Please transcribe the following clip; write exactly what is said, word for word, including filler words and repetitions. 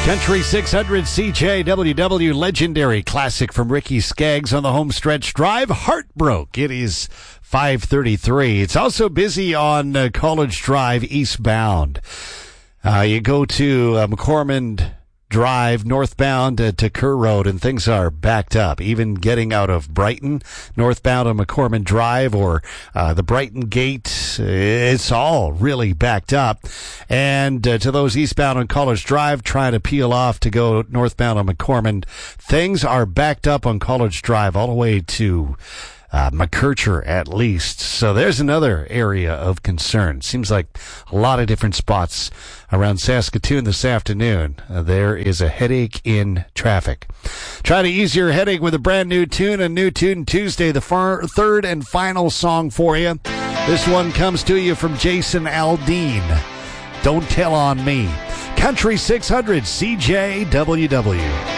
Country six hundred C J W W, legendary classic from Ricky Skaggs on the home stretch drive. Heartbroke. It is five thirty-three. It's also busy on uh, College Drive eastbound. Uh, you go to uh, McCormick Drive northbound uh, to Kerr Road, and things are backed up. Even getting out of Brighton northbound on McCormick Drive or uh, the Brighton Gate, it's all really backed up. And uh, to those eastbound on College Drive trying to peel off to go northbound on McCormick, things are backed up on College Drive all the way to Uh, McKercher at least. So there's another area of concern. Seems like a lot of different spots around Saskatoon this afternoon. Uh, there is a headache in traffic. Try to ease your headache with a brand new tune, a new tune Tuesday, the far, third and final song for you. This one comes to you from Jason Aldean. Don't Tell on Me. Country six hundred C J W W.